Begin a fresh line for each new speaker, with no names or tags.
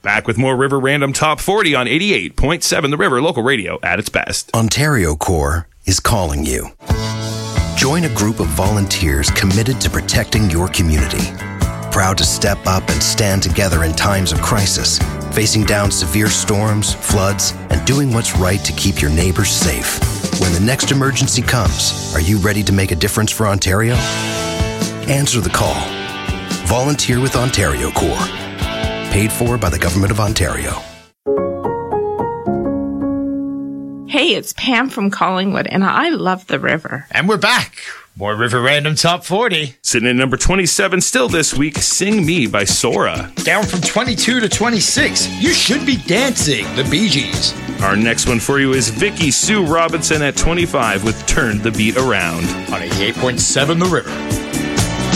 Back with more River Random Top 40 on 88.7 The River, local radio at its best.
Ontario Corps is calling you. Join a group of volunteers committed to protecting your community. Proud to step up and stand together in times of crisis, facing down severe storms, floods, and doing what's right to keep your neighbors safe. When the next emergency comes, are you ready to make a difference for Ontario? Answer the call. Volunteer with Ontario Corps. Paid for by the Government of Ontario.
Hey, it's Pam from Collingwood, and I love the river.
And we're back. More River Random Top 40.
Sitting at number 27 still this week, Sing Me by Sora.
Down from 22 to 26, You Should Be Dancing, the Bee Gees.
Our next one for you is Vicky Sue Robinson at 25 with Turn the Beat Around.
On 88.7 The River.